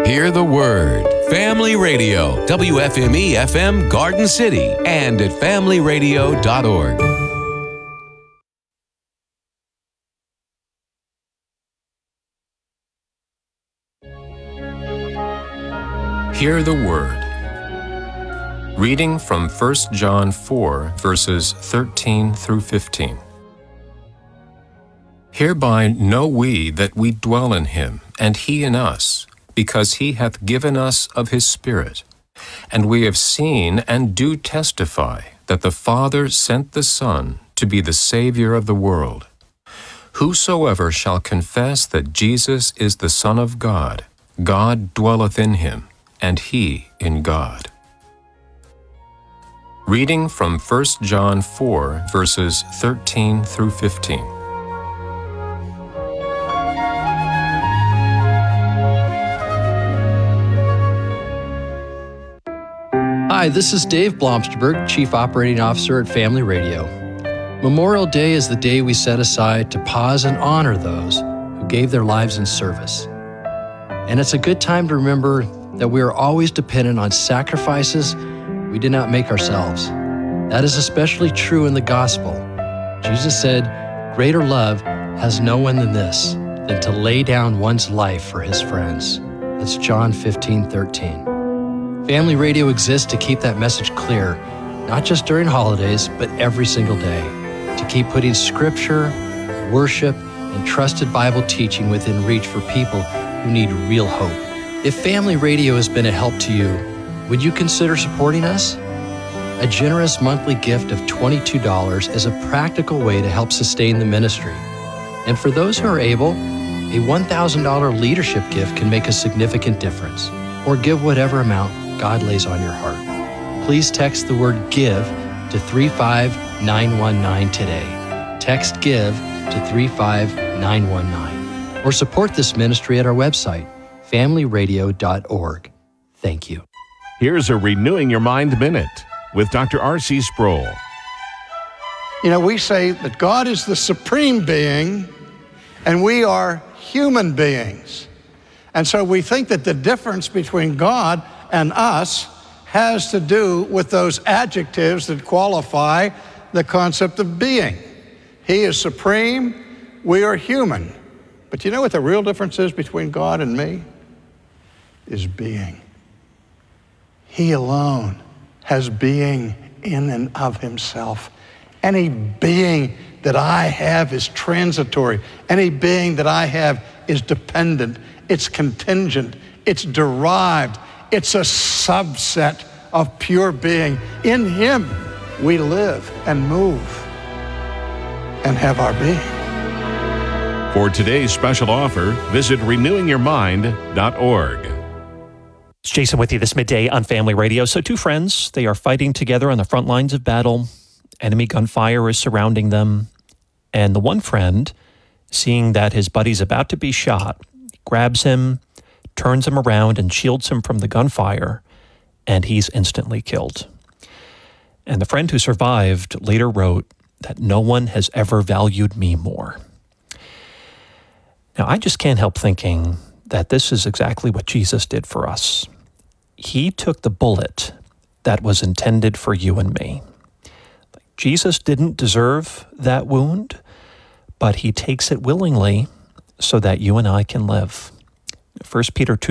Hear the Word. Family Radio, WFME-FM Garden City, and at familyradio.org. Hear the Word. Reading from 1 John 4, verses 13 through 15. Hereby know we that we dwell in him, and he in us, because he hath given us of his Spirit. And we have seen and do testify that the Father sent the Son to be the Savior of the world. Whosoever shall confess that Jesus is the Son of God, God dwelleth in him, and he in God. Reading from 1 John 4, verses 13 through 15. Hi, this is Dave Blomsterberg, Chief Operating Officer at Family Radio. Memorial Day is the day we set aside to pause and honor those who gave their lives in service. And it's a good time to remember that we are always dependent on sacrifices we did not make ourselves. That is especially true in the gospel. Jesus said, "Greater love has no one than this, than to lay down one's life for his friends." That's John 15:13. Family Radio exists to keep that message clear, not just during holidays, but every single day, to keep putting scripture, worship, and trusted Bible teaching within reach for people who need real hope. If Family Radio has been a help to you, would you consider supporting us? A generous monthly gift of $22 is a practical way to help sustain the ministry. And for those who are able, a $1,000 leadership gift can make a significant difference. Or give whatever amount God lays on your heart. Please text the word GIVE to 35919 today. Text GIVE to 35919. Or support this ministry at our website, familyradio.org. Thank you. Here's a Renewing Your Mind Minute with Dr. R.C. Sproul. You know, we say that God is the supreme being and we are human beings. And so we think that the difference between God and us has to do with those adjectives that qualify the concept of being. He is supreme, we are human. But you know what the real difference is between God and me? Is being. He alone has being in and of himself. Any being that I have is transitory. Any being that I have is dependent. It's contingent. It's derived. It's a subset of pure being. In him, we live and move and have our being. For today's special offer, visit renewingyourmind.org. It's Jason with you this midday on Family Radio. So two friends, they are fighting together on the front lines of battle. Enemy gunfire is surrounding them. And the one friend, seeing that his buddy's about to be shot, grabs him, turns him around and shields him from the gunfire, and he's instantly killed. And the friend who survived later wrote that no one has ever valued me more. Now, I just can't help thinking that this is exactly what Jesus did for us. He took the bullet that was intended for you and me. Jesus didn't deserve that wound, but he takes it willingly so that you and I can live. 1 Peter 2